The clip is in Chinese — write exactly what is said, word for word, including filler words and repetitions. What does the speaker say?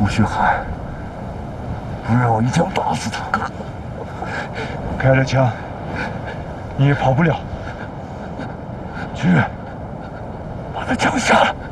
不许喊，不然我一枪打死他！ 开了枪，你也跑不了。去， 把他枪杀了。